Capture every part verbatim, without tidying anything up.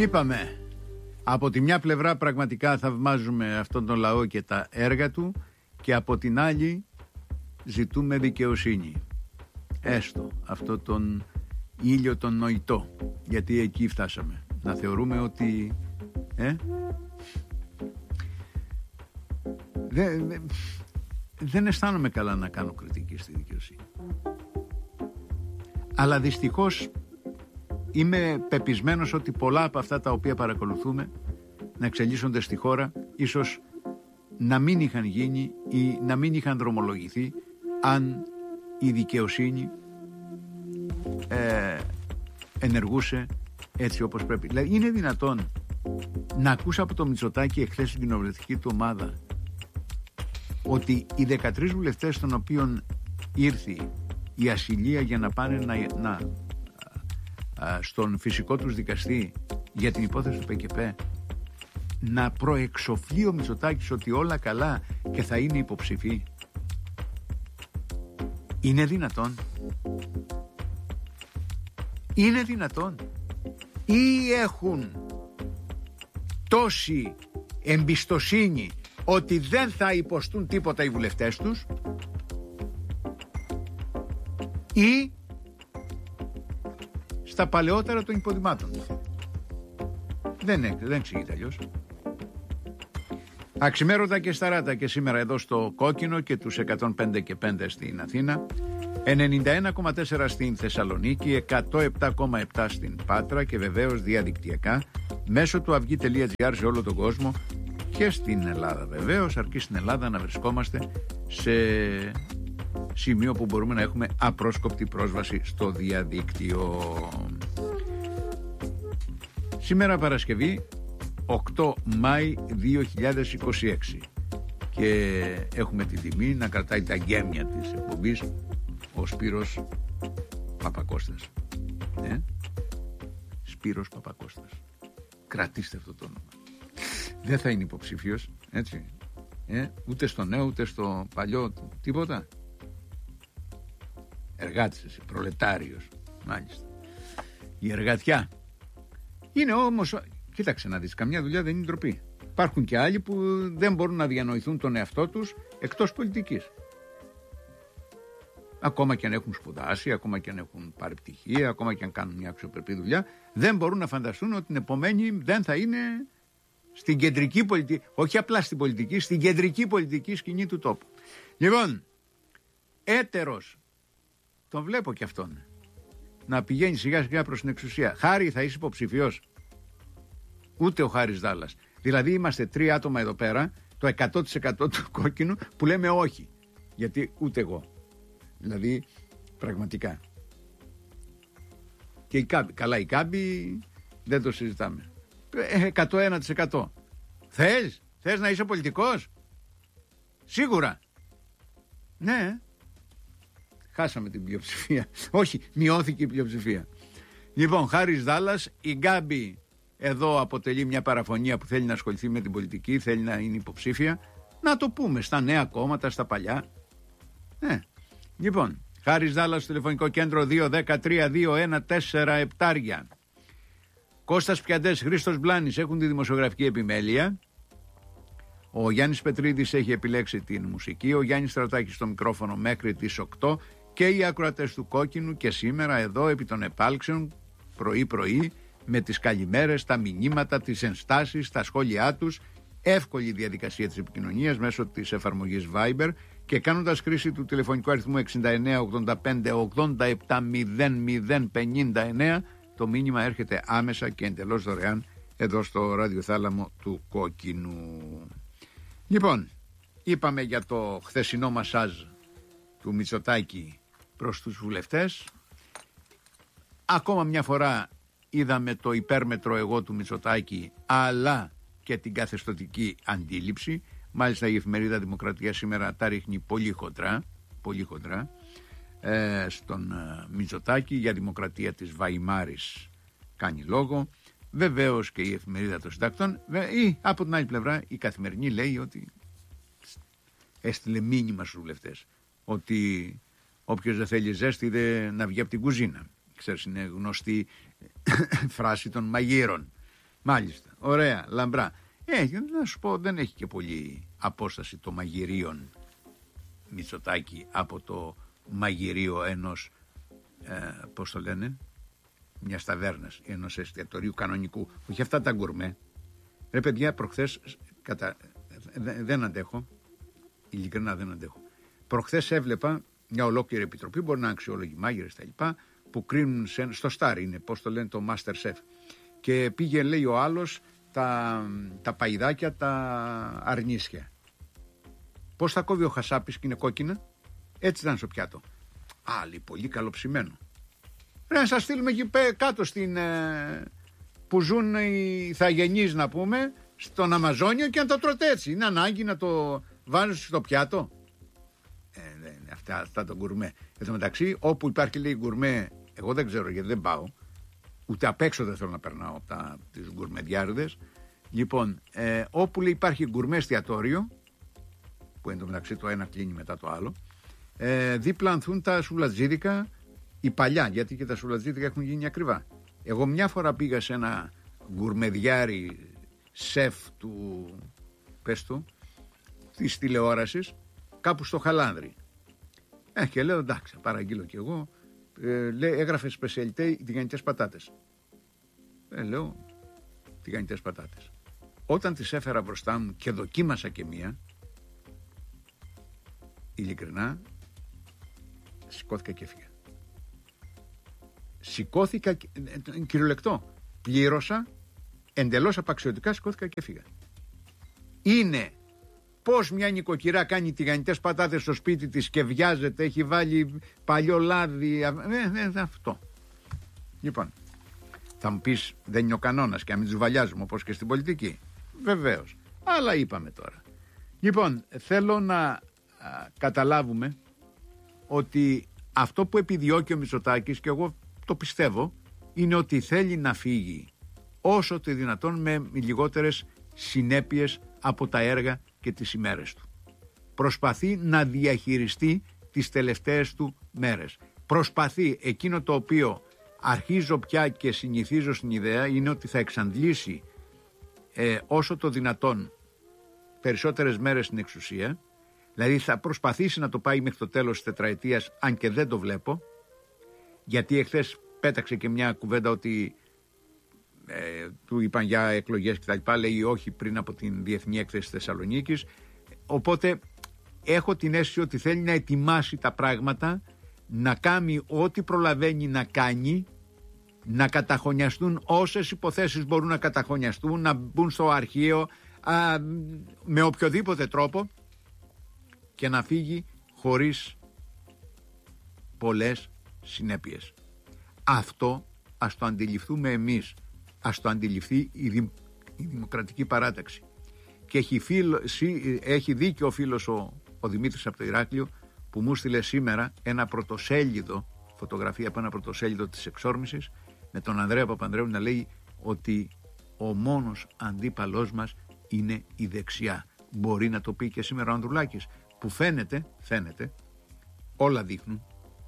Είπαμε, από τη μια πλευρά πραγματικά θαυμάζουμε αυτόν τον λαό και τα έργα του, και από την άλλη ζητούμε δικαιοσύνη. Έστω αυτό τον ήλιο τον νοητό, γιατί εκεί φτάσαμε. Να θεωρούμε ότι ε, δε, δε, δεν αισθάνομαι καλά να κάνω κριτική στη δικαιοσύνη. Αλλά δυστυχώς είμαι πεπισμένος ότι πολλά από αυτά τα οποία παρακολουθούμε να εξελίσσονται στη χώρα ίσως να μην είχαν γίνει ή να μην είχαν δρομολογηθεί αν η δικαιοσύνη ε, ενεργούσε έτσι όπως πρέπει. Δηλαδή είναι δυνατόν να ακούς από το Μητσοτάκη εχθές στην κοινοβουλευτική του ομάδα ότι οι δεκατρείς βουλευτές των οποίων ήρθε η ασυλία για να πάνε να, να, α, στον φυσικό τους δικαστή για την υπόθεση του ΠΚΠ, να προεξοφλεί ο Μητσοτάκης ότι όλα καλά και θα είναι υποψηφί. Είναι δυνατόν? Είναι δυνατόν? Ή έχουν τόση εμπιστοσύνη ότι δεν θα υποστούν τίποτα οι βουλευτές τους, ή στα παλαιότερα των υποδημάτων. Δεν, δεν εξηγείται αλλιώς. Αξιμέρωτα και σταράτα και σήμερα εδώ στο Κόκκινο και τους εκατόν πέντε και πέντε στην Αθήνα, ενενήντα ένα κόμμα τέσσερα στην Θεσσαλονίκη, εκατόν επτά κόμμα επτά στην Πάτρα και βεβαίως διαδικτυακά μέσω του αυγή τελεία τζι άρ σε όλο τον κόσμο και στην Ελλάδα βεβαίως, αρκεί στην Ελλάδα να βρισκόμαστε σε σημείο που μπορούμε να έχουμε απρόσκοπτη πρόσβαση στο διαδίκτυο. Σήμερα Παρασκευή οκτώ Μάη δύο χιλιάδες είκοσι έξι και έχουμε την τιμή να κρατάει τα γέμια της εκπομπής ο Σπύρος Παπακώστας. ε? Σπύρος Παπακώστας, κρατήστε αυτό το όνομα. Δεν θα είναι υποψήφιος, έτσι, ε? ούτε στο νέο ούτε στο παλιό τίποτα. Εργάτης εσύ, προλετάριος, μάλιστα. Η εργατιά είναι όμως, κοίταξε να δεις, καμιά δουλειά δεν είναι ντροπή. Υπάρχουν και άλλοι που δεν μπορούν να διανοηθούν τον εαυτό τους εκτός πολιτικής. Ακόμα και αν έχουν σπουδάσει, ακόμα και αν έχουν πάρει πτυχία, ακόμα και αν κάνουν μια αξιοπρεπή δουλειά, δεν μπορούν να φανταστούν ότι την επομένη δεν θα είναι στην κεντρική πολιτική, όχι απλά στην πολιτική, στην κεντρική πολιτική σκηνή του τόπου. Λοιπόν, έτερος, τον βλέπω και αυτόν να πηγαίνει σιγά σιγά προς την εξουσία. Χάρη, θα είσαι υποψηφιός? Ούτε ο Χάρης Δάλλας. Δηλαδή είμαστε τρία άτομα εδώ πέρα, το εκατό τοις εκατό του Κόκκινου, που λέμε όχι. Γιατί ούτε εγώ. Δηλαδή πραγματικά. Και η Κάμπη, καλά η Κάμπη δεν το συζητάμε. εκατό ένα τοις εκατό. Θες, θες να είσαι πολιτικός? Σίγουρα. Ναι. Χάσαμε την πλειοψηφία. Όχι, μειώθηκε η πλειοψηφία. Λοιπόν, Χάρης Δάλλας, η Γκάμπη εδώ αποτελεί μια παραφωνία που θέλει να ασχοληθεί με την πολιτική, θέλει να είναι υποψήφια. Να το πούμε στα νέα κόμματα, στα παλιά. Ναι. Λοιπόν, Χάρης Δάλλας στο τηλεφωνικό κέντρο δύο ένα τρία δύο ένα τέσσερα επτά. Κώστας Πιαντές, Χρήστος Μπλάνης έχουν τη δημοσιογραφική επιμέλεια. Ο Γιάννης Πετρίδης έχει επιλέξει την μουσική. Ο Γιάννης Στρατάκης στο μικρόφωνο μέχρι τις οκτώ. Και οι ακροατές του Κόκκινου και σήμερα εδώ επί των επάλξεων πρωί-πρωί με τις καλημέρες, τα μηνύματα, τις ενστάσεις, τα σχόλιά τους. Εύκολη διαδικασία της επικοινωνίας μέσω της εφαρμογής Viber και κάνοντας χρήση του τηλεφωνικού αριθμού εξήντα εννέα ογδόντα πέντε ογδόντα επτά μηδέν μηδέν πενήντα εννέα. Το μήνυμα έρχεται άμεσα και εντελώς δωρεάν εδώ στο ραδιοθάλαμο του Κόκκινου. Λοιπόν, είπαμε για το χθεσινό μασάζ του Μητσοτάκη προς τους βουλευτές. Ακόμα μια φορά είδαμε το υπέρμετρο εγώ του Μητσοτάκη, αλλά και την καθεστωτική αντίληψη. Μάλιστα η εφημερίδα Δημοκρατία σήμερα τα ρίχνει πολύ χοντρά, πολύ χοντρά ε, στον ε, Μητσοτάκη. Για δημοκρατία της Βαϊμάρης κάνει λόγο. Βεβαίως και η εφημερίδα των συντακτών, ή από την άλλη πλευρά η Καθημερινή λέει ότι έστειλε μήνυμα στους βουλευτές ότι όποιος δεν θέλει ζέστη δεν να βγει από την κουζίνα. Ξέρεις, είναι γνωστή φράση των μαγείρων. Μάλιστα. Ωραία. Λαμπρά. Ε, να σου πω, δεν έχει και πολύ απόσταση το μαγειρίον Μητσοτάκη από το μαγειρίο ενός, ε, πώς το λένε, μιας ταβέρνας, ενός εστιατορίου κανονικού. Όχι αυτά τα γκουρμέ. Ρε παιδιά, προχθές κατα... δεν αντέχω. Ειλικρινά δεν αντέχω. Προχθές έβλεπα μια ολόκληρη επιτροπή, μπορεί να είναι αξιόλογοι μάγειρες τα λοιπά, που κρίνουν σε, στο Star είναι, πώς το λένε, το Master Chef. Και πήγε, λέει ο άλλος, τα, τα παϊδάκια, τα αρνίσια. Πώς θα κόβει ο χασάπης και είναι κόκκινα, έτσι ήταν στο πιάτο. Άλλη, πολύ καλοψημένο. Πρέπει να σας στείλουμε εκεί κάτω στην, ε, που ζουν οι θαγενείς, να πούμε, στον Αμαζόνιο, και να το τρώτε έτσι. Είναι ανάγκη να το βάζεις στο πιάτο. Ε, δεν είναι αυτά, αυτά το γκουρμέ. Εν τω μεταξύ, όπου υπάρχει, λέει, γκουρμέ, εγώ δεν ξέρω γιατί δεν πάω, ούτε απ' έξω δεν θέλω να περνάω από τα, τις γκουρμεδιάρδες. Λοιπόν, ε, όπου, λέει, υπάρχει γκουρμέ εστιατόριο, που εν τω μεταξύ το ένα κλείνει μετά το άλλο, ε, δίπλα ανθούν τα σουλατζίδικα, η παλιά, γιατί και τα σουλατζίδικα έχουν γίνει ακριβά. Εγώ μια φορά πήγα σε ένα γκουρμεδιάρι σεφ του, πες του, της τηλεόρασης, κάπου στο Χαλάνδρι. Ε, και λέω, εντάξει, παραγγείλω κι εγώ. Ε, λέει, έγραφε σπεσιαλιτέ τηγανιτές πατάτες. Ε, λέω, τηγανιτές πατάτες. Όταν τις έφερα μπροστά μου και δοκίμασα και μία, ειλικρινά, σηκώθηκα και έφυγα. Σηκώθηκα, ε, κυριολεκτό, πλήρωσα, εντελώς απαξιωτικά σηκώθηκα και έφυγα. Είναι πώς μια νοικοκυρά κάνει τηγανιτές πατάτες στο σπίτι της και βιάζεται, έχει βάλει παλιό λάδι, ε, ε, αυτό. Λοιπόν, θα μου πεις, δεν είναι ο κανόνας και να μην τους βαλιάζουμε όπως και στην πολιτική. Βεβαίως, αλλά είπαμε τώρα. Λοιπόν, θέλω να α, καταλάβουμε ότι αυτό που επιδιώκει ο Μητσοτάκης, και εγώ το πιστεύω, είναι ότι θέλει να φύγει όσο το δυνατόν με λιγότερες συνέπειες από τα έργα και τις ημέρες του. Προσπαθεί να διαχειριστεί τις τελευταίες του μέρες. Προσπαθεί εκείνο το οποίο αρχίζω πια και συνηθίζω στην ιδέα, είναι ότι θα εξαντλήσει ε, όσο το δυνατόν περισσότερες μέρες στην εξουσία. Δηλαδή θα προσπαθήσει να το πάει μέχρι το τέλος της τετραετίας, αν και δεν το βλέπω, γιατί εχθές πέταξε και μια κουβέντα ότι ε, του είπαν για εκλογές και τα λοιπά, λέει όχι πριν από την Διεθνή Έκθεση Θεσσαλονίκης. Οπότε έχω την αίσθηση ότι θέλει να ετοιμάσει τα πράγματα, να κάνει ό,τι προλαβαίνει να κάνει, να καταχωνιαστούν όσες υποθέσεις μπορούν να καταχωνιαστούν, να μπουν στο αρχείο α, με οποιοδήποτε τρόπο, και να φύγει χωρίς πολλές συνέπειες. Αυτό ας το αντιληφθούμε εμείς, ας το αντιληφθεί η, δη, η Δημοκρατική Παράταξη. Και έχει, φίλο, έχει δίκιο ο φίλος ο, ο Δημήτρης από το Ηράκλειο, που μου στείλε σήμερα ένα πρωτοσέλιδο, φωτογραφία από ένα πρωτοσέλιδο της εξόρμησης, με τον Ανδρέα Παπανδρέου να λέει ότι ο μόνος αντίπαλός μας είναι η δεξιά. Μπορεί να το πει και σήμερα ο Ανδρουλάκης, που φαίνεται, φαίνεται, όλα δείχνουν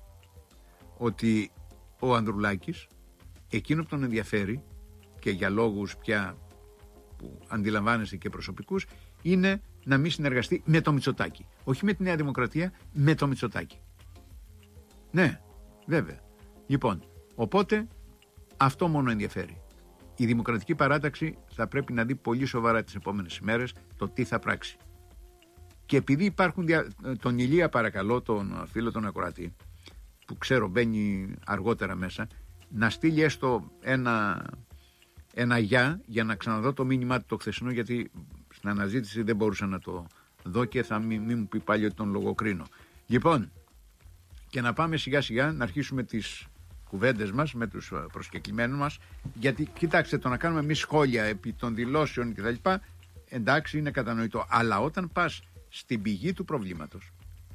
ότι ο Ανδρουλάκης, εκείνο που τον ενδιαφέρει, και για λόγους πια που αντιλαμβάνεστε και προσωπικούς, είναι να μην συνεργαστεί με το Μητσοτάκη. Όχι με τη Νέα Δημοκρατία, με το Μητσοτάκη. Ναι, βέβαια. Λοιπόν, οπότε αυτό μόνο ενδιαφέρει. Η Δημοκρατική Παράταξη θα πρέπει να δει πολύ σοβαρά τις επόμενες ημέρες το τι θα πράξει. Και επειδή υπάρχουν, δια... τον Ηλία παρακαλώ, τον φίλο τον ακροατή, που ξέρω μπαίνει αργότερα μέσα, να στείλει έστω ένα, ένα γεια, για να ξαναδώ το μήνυμά του το χθεσινό, γιατί στην αναζήτηση δεν μπορούσα να το δω και θα μην, μην μου πει πάλι ότι τον λογοκρίνω. Λοιπόν, και να πάμε σιγά σιγά να αρχίσουμε τις κουβέντες μας με τους προσκεκλημένους μας, γιατί κοιτάξτε, το να κάνουμε εμείς σχόλια επί των δηλώσεων κτλ, εντάξει, είναι κατανοητό, αλλά όταν πας στην πηγή του προβλήματος,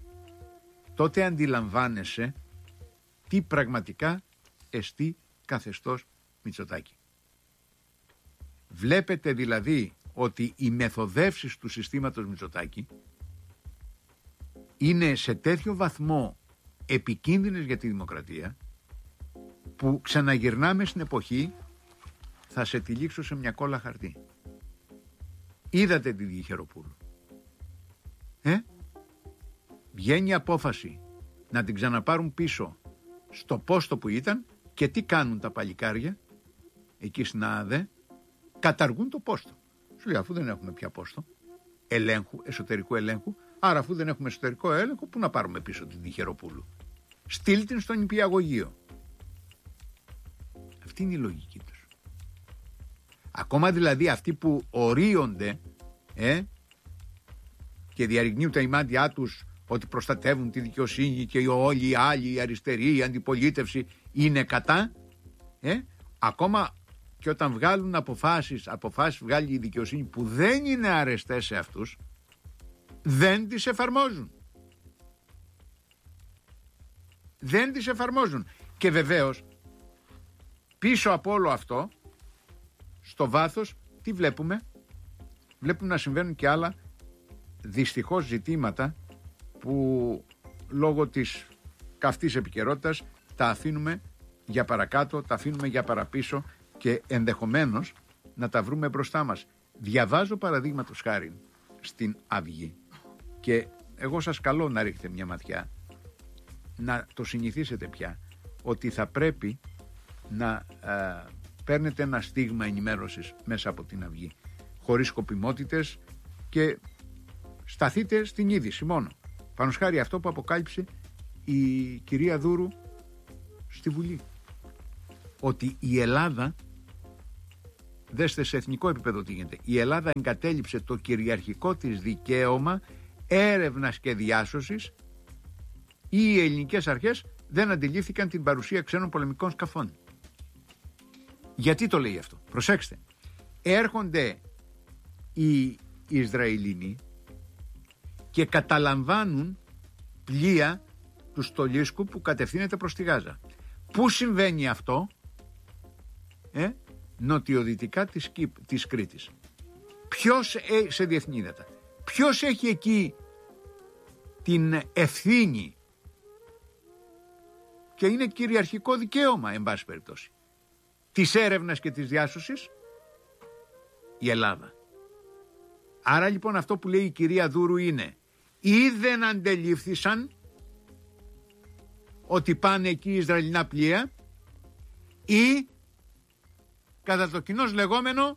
τότε αντιλαμβάνεσαι τι πραγματικά εστί καθεστώς Μητσοτάκη. Βλέπετε δηλαδή ότι οι μεθοδεύσεις του συστήματος Μητσοτάκη είναι σε τέτοιο βαθμό επικίνδυνες για τη δημοκρατία, που ξαναγυρνάμε στην εποχή θα σε τυλίξω σε μια κόλλα χαρτί. Είδατε τη Διχεροπούλου. Ε? Βγαίνει η απόφαση να την ξαναπάρουν πίσω στο πόστο που ήταν και τι κάνουν τα παλικάρια εκεί στην ΑΑΔΕ? Καταργούν το πόστο. Σου λέει, αφού δεν έχουμε πια πόστο ελέγχου, εσωτερικού ελέγχου, άρα αφού δεν έχουμε εσωτερικό έλεγχο, πού να πάρουμε πίσω την Διχεροπούλου? Στείλ την στο νηπιαγωγείο. Αυτή είναι η λογική τους. Ακόμα δηλαδή αυτοί που ορίονται ε, και διαρριγνύουν τα ημάντια τους ότι προστατεύουν τη δικαιοσύνη και όλοι οι άλλοι, η αριστερή, η αντιπολίτευση είναι κατά, ε, ακόμα και όταν βγάλουν αποφάσεις, αποφάσεις βγάλει η δικαιοσύνη που δεν είναι αρεστές σε αυτούς, δεν τις εφαρμόζουν. Δεν τις εφαρμόζουν. Και βεβαίως πίσω από όλο αυτό, στο βάθος, τι βλέπουμε? Βλέπουμε να συμβαίνουν και άλλα δυστυχώς ζητήματα που λόγω της καυτής επικαιρότητας τα αφήνουμε για παρακάτω, τα αφήνουμε για παραπίσω και ενδεχομένως να τα βρούμε μπροστά μας. Διαβάζω παραδείγματος χάρη στην Αυγή και εγώ σας καλώ να ρίξετε μια ματιά, να το συνηθίσετε πια, ότι θα πρέπει να α, παίρνετε ένα στίγμα ενημέρωσης μέσα από την Αυγή, χωρίς σκοπιμότητες, και σταθείτε στην είδηση μόνο. Πάνω σχάρι αυτό που αποκάλυψε η κυρία Δούρου στη Βουλή, ότι η Ελλάδα, δέστε σε εθνικό επίπεδο τι γίνεται, η Ελλάδα εγκατέλειψε το κυριαρχικό της δικαίωμα έρευνας και διάσωσης, ή οι ελληνικές αρχές δεν αντιλήφθηκαν την παρουσία ξένων πολεμικών σκαφών. Γιατί το λέει αυτό? Προσέξτε, έρχονται οι Ισραηλινοί και καταλαμβάνουν πλοία του Στολίσκου που κατευθύνεται προς τη Γάζα. Πού συμβαίνει αυτό? Ε, νοτιοδυτικά της, της Κρήτης. Ποιος ε, σε διεθνή ύδατα? Ποιος έχει εκεί την ευθύνη? Και είναι κυριαρχικό δικαίωμα, εν πάση περιπτώσει, της έρευνας και της διάσωσης, η Ελλάδα. Άρα λοιπόν αυτό που λέει η κυρία Δούρου είναι, ή δεν αντελήφθησαν ότι πάνε εκεί Ισραηλινά πλοία, ή κατά το κοινώς λεγόμενο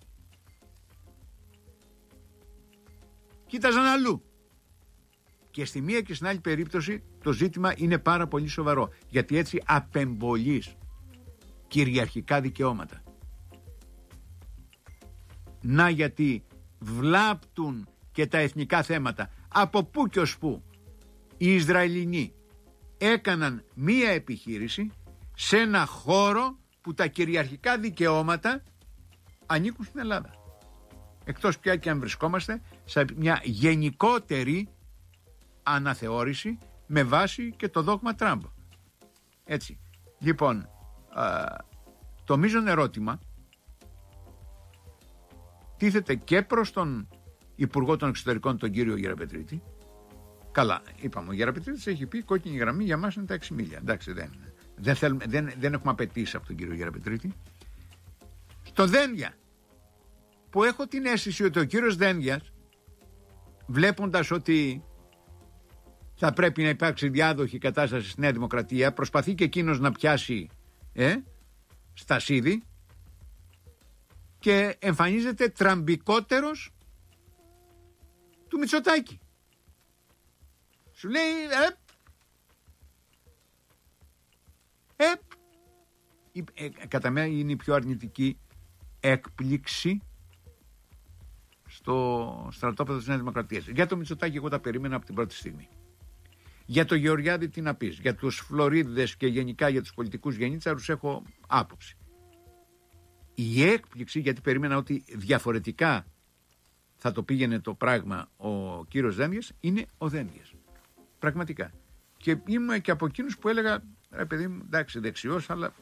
κοίταζαν αλλού. Και στη μία και στην άλλη περίπτωση το ζήτημα είναι πάρα πολύ σοβαρό, γιατί έτσι απεμπολείς κυριαρχικά δικαιώματα. Να γιατί βλάπτουν και τα εθνικά θέματα. Από πού και ως πού οι Ισραηλινοί έκαναν μία επιχείρηση σε ένα χώρο που τα κυριαρχικά δικαιώματα ανήκουν στην Ελλάδα. Εκτός πια και αν βρισκόμαστε σε μια γενικότερη αναθεώρηση με βάση και το δόγμα Τραμπ. Έτσι. Λοιπόν, α, το μείζον ερώτημα τίθεται και προς τον Υπουργό των Εξωτερικών, τον κύριο Γεραπετρίτη. Καλά, είπαμε, ο Γεραπετρίτης έχει πει κόκκινη γραμμή για μας είναι τα έξι μίλια. Εντάξει, δεν, δεν, θέλουμε, δεν, δεν έχουμε απαιτήσει από τον κύριο Γεραπετρίτη. Στο Δένδια, που έχω την αίσθηση ότι ο κύριος Δένδιας, βλέποντας ότι θα πρέπει να υπάρξει διάδοχη κατάσταση στη Νέα Δημοκρατία, προσπαθεί και εκείνος να πιάσει ε, στασίδι και εμφανίζεται τραμπικότερος του Μητσοτάκη. Σου λέει επ, επ. Ε, κατά μένα είναι η πιο αρνητική έκπληξη στο στρατόπεδο της Νέας Δημοκρατίας. Για το Μητσοτάκη εγώ τα περίμενα από την πρώτη στιγμή. Για το Γεωργιάδη τι να πεις? Για τους Φλωρίδες και γενικά για τους πολιτικούς γενίτσαρους έχω άποψη. Η έκπληξη, γιατί περίμενα ότι διαφορετικά θα το πήγαινε το πράγμα ο κύριος Δένδιας, είναι ο Δένδιας. Πραγματικά. Και είμαι και από εκείνους που έλεγα, ρε παιδί μου, εντάξει, δεξιός, αλλά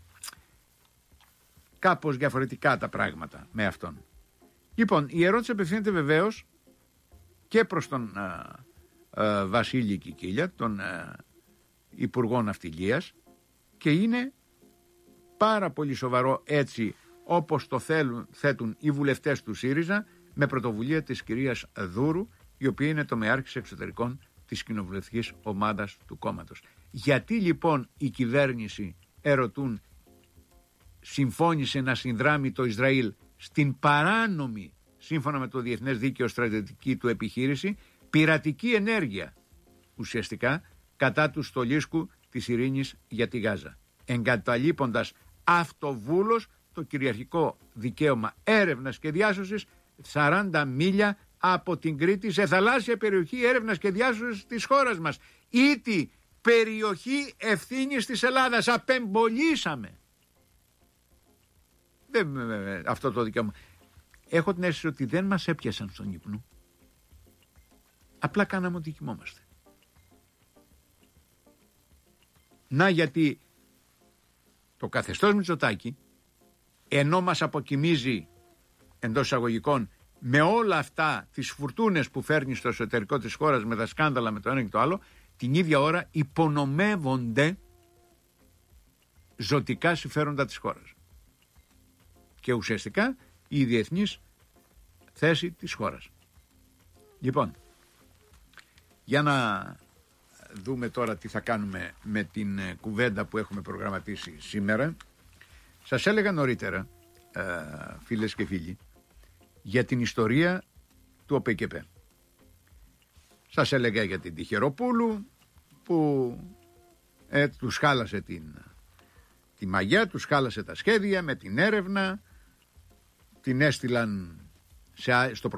κάπως διαφορετικά τα πράγματα με αυτόν. Λοιπόν, η ερώτηση απευθύνεται βεβαίως και προς τον α, α, Βασίλη Κικίλια, τον α, Υπουργό Ναυτιλίας, και είναι πάρα πολύ σοβαρό έτσι όπως το θέλουν, θέτουν οι βουλευτές του ΣΥΡΙΖΑ με πρωτοβουλία της κυρίας Δούρου, η οποία είναι τομεάρχης εξωτερικών της κοινοβουλευτικής ομάδας του κόμματος. Γιατί λοιπόν η κυβέρνηση, ερωτούν, συμφώνησε να συνδράμει το Ισραήλ στην παράνομη, σύμφωνα με το διεθνές δίκαιο, στρατιωτική του επιχείρηση, πειρατική ενέργεια, ουσιαστικά κατά του στολίσκου της ειρήνης για τη Γάζα, εγκαταλείποντας αυτοβούλος το κυριαρχικό δικαίωμα έρευνας και διάσωσης σαράντα μίλια από την Κρήτη σε θαλάσσια περιοχή έρευνας και διάσωσης της χώρας μας. Ήτι περιοχή ευθύνης της Ελλάδας. Απεμπολίσαμε δεν, αυτό το δικαίωμα. Έχω την αίσθηση ότι δεν μας έπιασαν στον ύπνο. Απλά κάναμε ότι κοιμόμαστε. Να γιατί το καθεστώς Μητσοτάκη, ενώ μας αποκοιμίζει εντός εισαγωγικών με όλα αυτά τις φουρτούνες που φέρνει στο εσωτερικό της χώρας, με τα σκάνδαλα με το ένα και το άλλο, την ίδια ώρα υπονομεύονται ζωτικά συμφέροντα της χώρας και ουσιαστικά η διεθνής θέση της χώρας. Λοιπόν, για να δούμε τώρα τι θα κάνουμε με την κουβέντα που έχουμε προγραμματίσει σήμερα. Σας έλεγα νωρίτερα, ε, φίλες και φίλοι, για την ιστορία του ΟΠΕΚΕΠΕ. Σας έλεγα για την Τυχεροπούλου που ε, τους χάλασε την, τη μαγιά, τους χάλασε τα σχέδια με την έρευνα, την έστειλαν σε, στο